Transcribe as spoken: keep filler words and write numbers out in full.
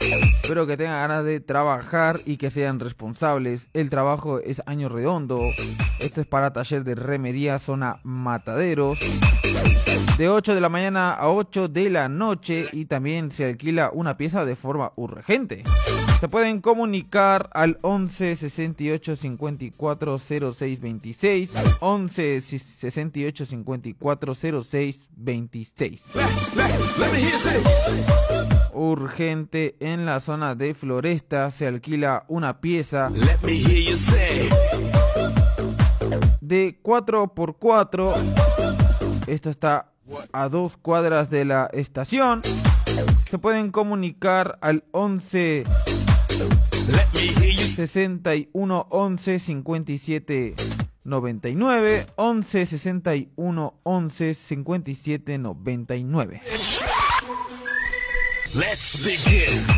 pero que tengan ganas de trabajar y que sean responsables. El trabajo es año redondo. Esto es para taller de remería, zona Mataderos, de ocho de la mañana a ocho de la noche, y también se alquila una pieza de forma urgente. Se pueden comunicar al once sesenta y ocho cincuenta y cuatro cero seis veintiséis, once sesenta y ocho cincuenta y cuatro cero seis veintiséis. Urgente en la zona de Floresta, se alquila una pieza de cuatro por cuatro. Esto está a dos cuadras de la estación. Se pueden comunicar al once sesenta y uno once cincuenta y siete noventa y nueve, once sesenta y uno once cincuenta y siete noventa y nueve. Let's begin.